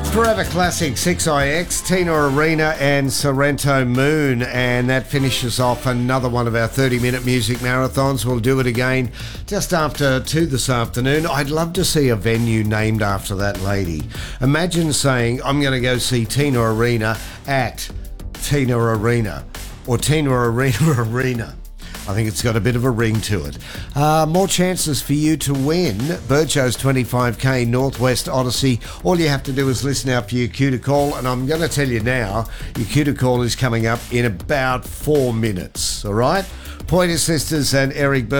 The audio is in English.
Forever Classic 6IX, Tina Arena and Sorrento Moon, and that finishes off another one of our 30-minute music marathons. We'll do it again just after 2 this afternoon. I'd love to see a venue named after that lady. Imagine saying, I'm going to go see Tina Arena at Tina Arena, or Tina Arena Arena. I think it's got a bit of a ring to it. More chances for you to win Burcho's 25k Northwest Odyssey. All you have to do is listen out for your cue to call, and I'm going to tell you now, your cue to call is coming up in about 4 minutes, all right? Pointer Sisters and Eric Burch.